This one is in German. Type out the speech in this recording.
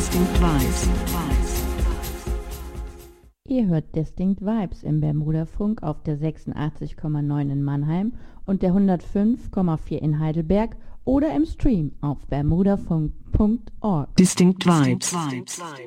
Distinct Vibes. Ihr hört Distinct Vibes im Bermudafunk auf der 86,9 in Mannheim und der 105,4 in Heidelberg oder im Stream auf bermudafunk.org. Distinct Vibes.